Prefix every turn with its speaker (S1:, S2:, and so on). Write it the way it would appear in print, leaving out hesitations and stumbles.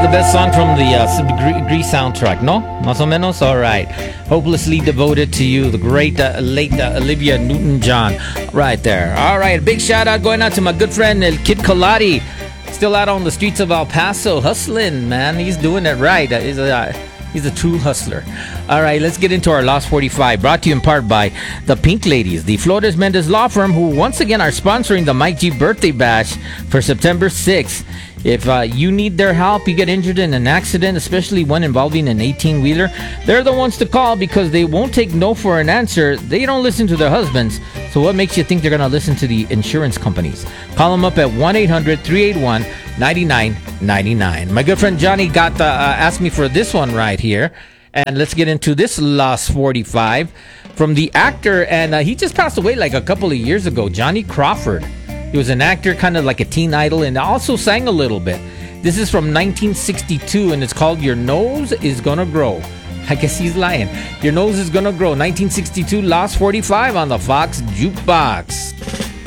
S1: best song from the Grease soundtrack, no? Más o menos? All right. Hopelessly Devoted to You, the great late Olivia Newton-John. Right there. All right, big shout out going out to my good friend El Kid Colati. Still out on the streets of El Paso, hustling, man. He's doing it right. He's a true hustler. All right, let's get into our Lost 45, brought to you in part by the Pink Ladies, the Flores Mendez Law Firm, who once again are sponsoring the Mike G Birthday Bash for September 6th. If you need their help, you get injured in an accident, especially one involving an 18-wheeler, they're the ones to call because they won't take no for an answer. They don't listen to their husbands. So what makes you think they're going to listen to the insurance companies? Call them up at 1-800-381-9999. My good friend Johnny got asked me for this one right here. And let's get into this Lost 45 from the actor. And he just passed away like a couple of years ago, Johnny Crawford. He was an actor, kind of like a teen idol, and also sang a little bit. This is from 1962, and it's called Your Nose Is Gonna Grow. I guess he's lying. Your Nose Is Gonna Grow, 1962, Lost 45 on the Fox Jukebox.